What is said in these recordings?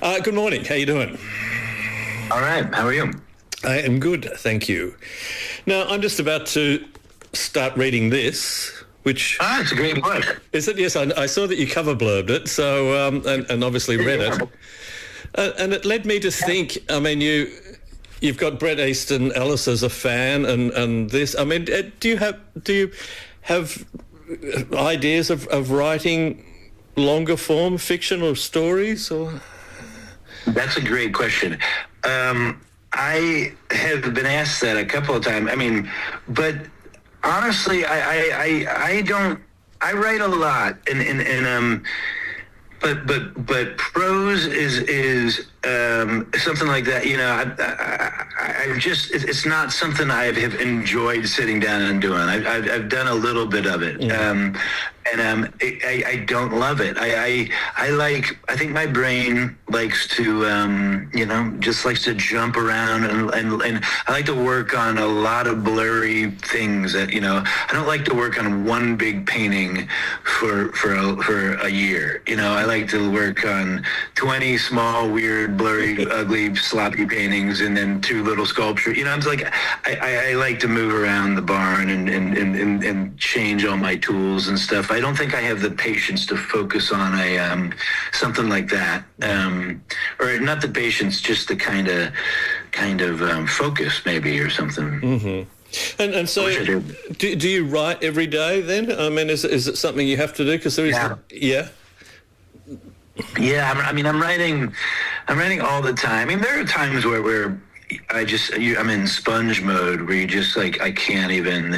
Good morning. How you doing? All right. How are you? I am good, thank you. Now, I'm just about to start reading this, which... it's a great book. Is it? Yes, I saw that you cover blurbed it, so and obviously read it. And it led me to think, I mean, you've got Bret Easton Ellis as a fan and this. I mean, do you have ideas of writing longer form fiction or stories? Or That's a great question. I have been asked that a couple of times. I mean, but honestly, I don't. I write a lot, but prose is something like that. You know, I just it's not something I have enjoyed sitting down and doing. I've done a little bit of it. Mm-hmm. I don't love it. I think my brain likes to, just likes to jump around and I like to work on a lot of blurry things that, I don't like to work on one big painting for a year. I like to work on 20 small, weird, blurry, ugly, sloppy paintings and then 2 little sculptures. It's like, I like to move around the barn and change all my tools and stuff. I don't think I have the patience to focus on something like that, or not the patience, just the kind of focus maybe or something. Mm-hmm. And so, do you write every day then? I mean, is it something you have to do? Because there is, yeah. I'm writing all the time. I mean, there are times where I'm in sponge mode where you just like, I can't even,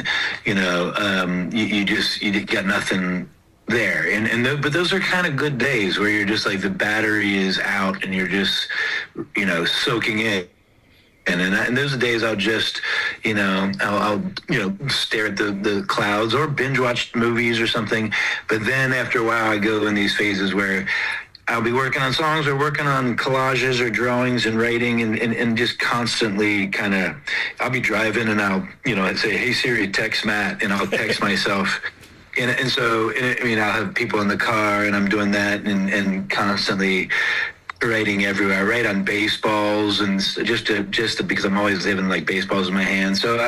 you got nothing there. But those are kind of good days where you're just like, the battery is out and you're just, soaking in. And those days I'll just, I'll stare at the clouds or binge watch movies or something. But then after a while I go in these phases where I'll be working on songs or working on collages or drawings and writing and just constantly I'll be driving and I'd say, hey Siri, text Matt, and I'll text myself. And so, I'll have people in the car and I'm doing that and constantly writing everywhere. I write on baseballs and just to because I'm always having like baseballs in my hand. So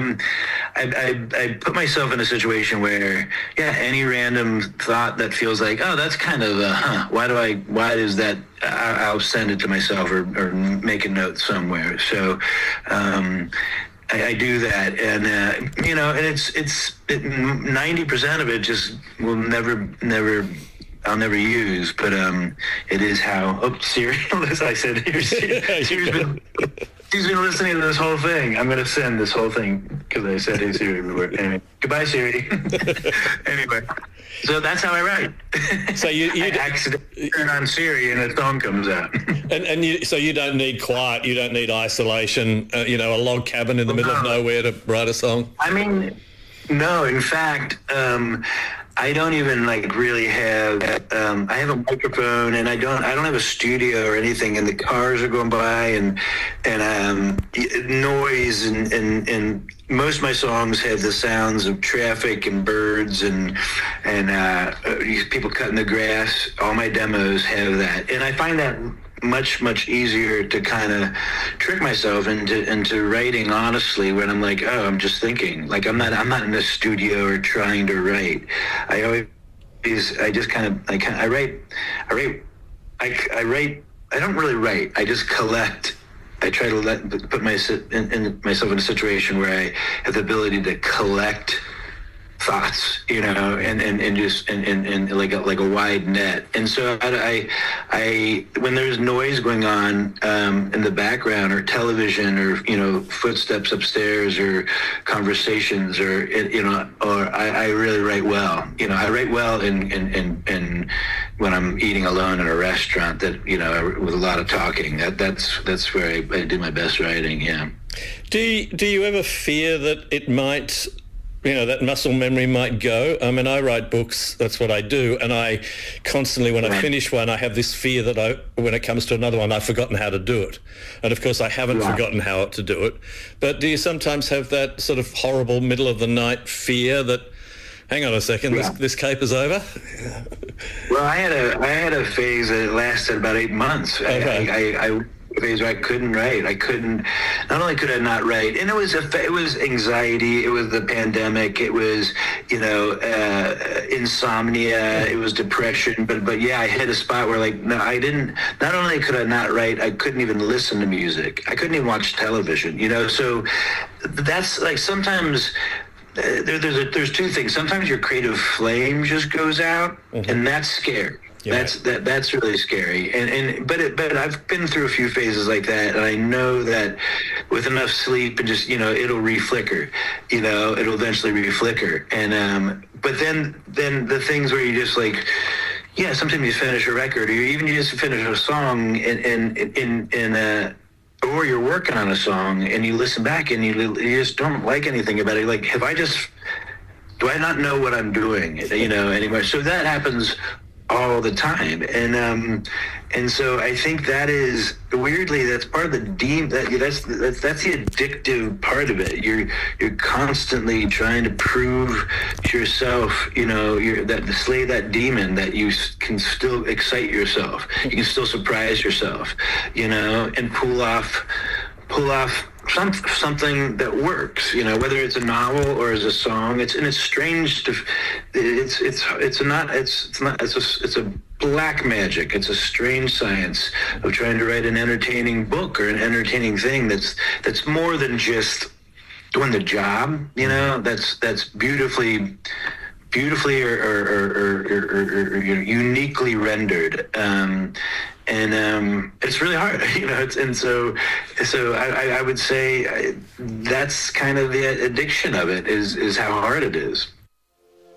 I put myself in a situation where any random thought that feels like, oh, that's kind of why is that? I'll send it to myself or make a note somewhere. So I do that, and and it's 90% of it just will never. I'll never use, but it is how. Oh, Siri! I said, she's been listening to this whole thing. I'm going to send this whole thing because I said, "Hey Siri" everywhere. Anyway, goodbye, Siri. Anyway, so that's how I write. So I accidentally turn on Siri and a song comes out. So you don't need quiet. You don't need isolation. A log cabin in the middle of nowhere to write a song. I mean, no. In fact. I don't even really have. I have a microphone, and I don't have a studio or anything. And the cars are going by, and noise, and most of my songs have the sounds of traffic and birds and people cutting the grass. All my demos have that, and I find that much easier to kind of trick myself into writing honestly when I'm like, oh, I'm just thinking. Like I'm not in the studio or trying to write. I don't really write. I just collect. I try to put myself in a situation where I have the ability to collect thoughts, and just like a wide net. And so I when there's noise going on in the background or television or footsteps upstairs or conversations or I really write well. I write well in when I'm eating alone in a restaurant that with a lot of talking. That's where I do my best writing. Yeah. Do you ever fear that it might? That muscle memory might go. I mean, I write books, that's what I do, and I constantly, when I finish one, I have this fear that when it comes to another one, I've forgotten how to do it. And of course, I haven't forgotten how to do it. But do you sometimes have that sort of horrible middle of the night fear that hang on a second, this caper's over? Well, I had a phase that lasted about 8 months. Okay. I phase where I couldn't write. Not only could I not write, and it was anxiety, it was the pandemic, it was, insomnia, it was depression, but yeah, I hit a spot where not only could I not write, I couldn't even listen to music. I couldn't even watch television, so that's like sometimes there's two things. Sometimes your creative flame just goes out, and that's scary. Yeah. That's really scary, but I've been through a few phases like that, and I know that with enough sleep and just it'll reflicker, it'll eventually reflicker, and but then the things where you just sometimes you finish a record, or even you just finish a song, or you're working on a song and you listen back and you just don't like anything about it. Like, do I not know what I'm doing, anymore? So that happens all the time, and so I think that is weirdly that's part of the that's the addictive part of it. You're constantly trying to prove to yourself, to slay that demon, that you can still excite yourself, you can still surprise yourself, and pull off something that works, whether it's a novel or as a song. It's strange to, it's a black magic. It's a strange science of trying to write an entertaining book or an entertaining thing that's more than just doing the job, that's beautifully or uniquely rendered. And it's really hard, so I would say that's kind of the addiction of it is how hard it is.